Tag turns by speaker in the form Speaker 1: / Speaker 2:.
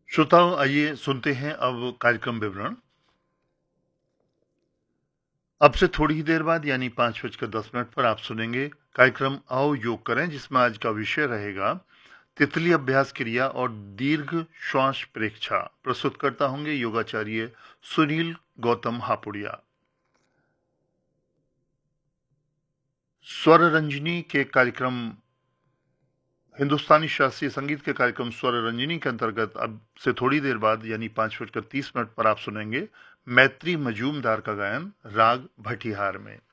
Speaker 1: श्रोताओं, आइए सुनते हैं अब कार्यक्रम विवरण। अब से थोड़ी ही देर बाद यानी 5:10 पर आप सुनेंगे कार्यक्रम आओ योग करें, जिसमें आज का विषय रहेगा तितली अभ्यास क्रिया और दीर्घ श्वास प्रेक्षा। प्रस्तुतकर्ता होंगे योगाचार्य सुनील गौतम हापुड़िया। स्वर रंजनी के कार्यक्रम हिंदुस्तानी शास्त्रीय संगीत के कार्यक्रम स्वर रंजनी के अंतर्गत अब से थोड़ी देर बाद यानी 5:30 पर आप सुनेंगे मैत्री मजूमदार का गायन राग भटिहार में।